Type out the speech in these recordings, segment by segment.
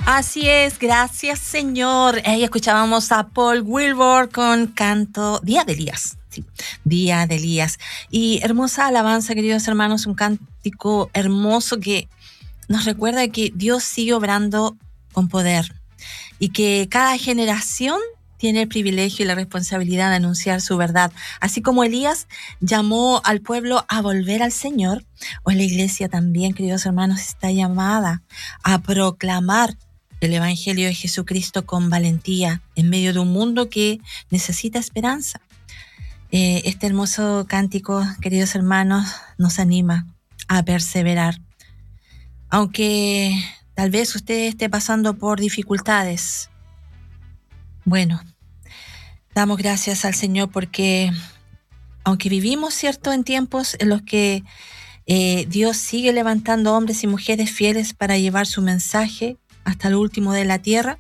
Así es, gracias Señor. Ahí escuchábamos a Paul Wilbur con canto Día de Elías. Sí, Día de Elías. Y hermosa alabanza, queridos hermanos, un cántico hermoso que nos recuerda que Dios sigue obrando con poder y que cada generación tiene el privilegio y la responsabilidad de anunciar su verdad. Así como Elías llamó al pueblo a volver al Señor, hoy la iglesia también, queridos hermanos, está llamada a proclamar el Evangelio de Jesucristo con valentía en medio de un mundo que necesita esperanza. Este hermoso cántico, queridos hermanos, nos anima a perseverar. Aunque tal vez usted esté pasando por dificultades, bueno, damos gracias al Señor porque aunque vivimos, ¿cierto?, en tiempos en los que Dios sigue levantando hombres y mujeres fieles para llevar su mensaje hasta lo último de la tierra,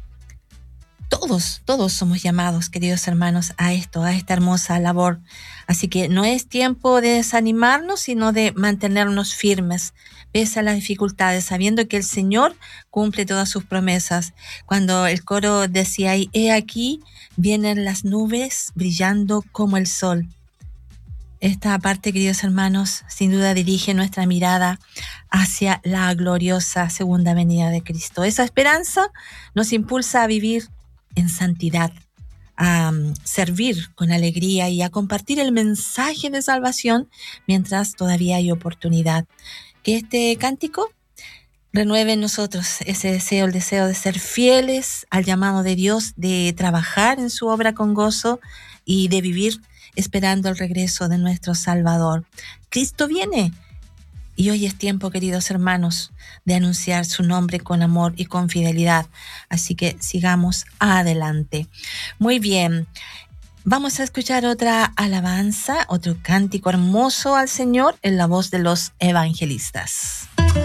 todos somos llamados, queridos hermanos, a esto, a esta hermosa labor. Así que no es tiempo de desanimarnos, sino de mantenernos firmes, pese a las dificultades, sabiendo que el Señor cumple todas sus promesas. Cuando el coro decía ahí, he aquí, vienen las nubes brillando como el sol. Esta parte, queridos hermanos, sin duda dirige nuestra mirada hacia la gloriosa segunda venida de Cristo. Esa esperanza nos impulsa a vivir en santidad, a servir con alegría y a compartir el mensaje de salvación mientras todavía hay oportunidad. Que este cántico renueve en nosotros ese deseo, el deseo de ser fieles al llamado de Dios, de trabajar en su obra con gozo y de vivir esperando el regreso de nuestro Salvador. Cristo viene. Y hoy es tiempo, queridos hermanos, de anunciar su nombre con amor y con fidelidad. Así que sigamos adelante. Muy bien. Vamos a escuchar otra alabanza, otro cántico hermoso al Señor en la voz de los evangelistas.